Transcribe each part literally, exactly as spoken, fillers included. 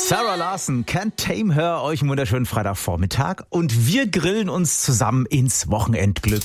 Sarah Larson, Can't Tame Her, euch einen wunderschönen Freitagvormittag und wir grillen uns zusammen ins Wochenendglück.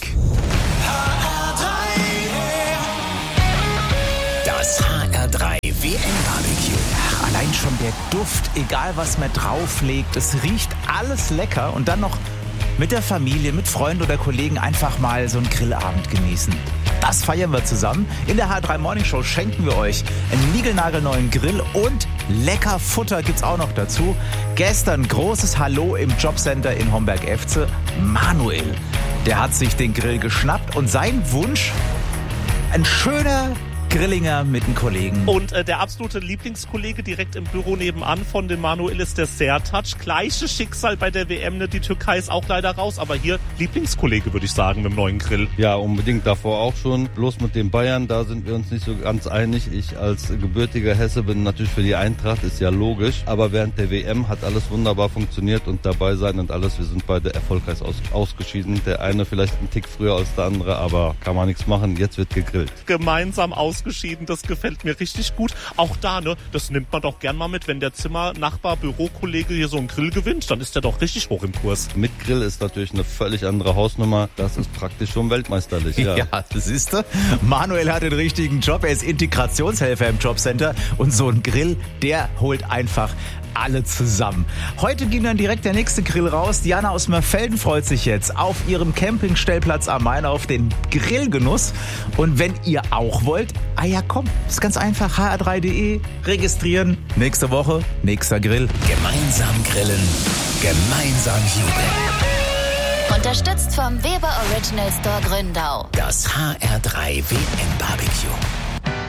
Das H R drei W M-Barbecue. Allein schon der Duft, egal was man drauflegt, es riecht alles lecker und dann noch mit der Familie, mit Freunden oder Kollegen einfach mal so einen Grillabend genießen. Das feiern wir zusammen. In der H R drei Morning Show schenken wir euch einen niegelnagelneuen Grill und lecker Futter gibt's auch noch dazu. Gestern großes Hallo im Jobcenter in Homberg-Efze. Manuel, der hat sich den Grill geschnappt und sein Wunsch, ein schöner Grillinger mit den Kollegen. Und äh, der absolute Lieblingskollege direkt im Büro nebenan von dem Manuel ist der Sertac. Gleiches Schicksal bei der W M, ne? Die Türkei ist auch leider raus, aber hier Lieblingskollege, würde ich sagen, mit dem neuen Grill. Ja, unbedingt, davor auch schon. Bloß mit den Bayern, da sind wir uns nicht so ganz einig. Ich als gebürtiger Hesse bin natürlich für die Eintracht, ist ja logisch. Aber während der W M hat alles wunderbar funktioniert und dabei sein und alles. Wir sind beide erfolgreich aus, ausgeschieden. Der eine vielleicht einen Tick früher als der andere, aber kann man nichts machen. Jetzt wird gegrillt. Gemeinsam ausgeschieden. Das gefällt mir richtig gut. Auch da, ne, das nimmt man doch gern mal mit, wenn der Zimmer, Nachbar, Bürokollege hier so einen Grill gewinnt, dann ist der doch richtig hoch im Kurs. Mit Grill ist natürlich eine völlig andere Hausnummer. Das ist praktisch schon weltmeisterlich. Ja, ja, das ist er. Manuel hat den richtigen Job. Er ist Integrationshelfer im Jobcenter und so ein Grill, der holt einfach alle zusammen. Heute ging dann direkt der nächste Grill raus. Diana aus Mörfelden freut sich jetzt auf ihrem Campingstellplatz am Main auf den Grillgenuss. Und wenn ihr auch wollt, ah ja komm, ist ganz einfach, h r drei punkt d e, registrieren. Nächste Woche, nächster Grill. Gemeinsam grillen, gemeinsam jubeln. Unterstützt vom Weber Original Store Gründau. Das H R drei W M-Barbecue.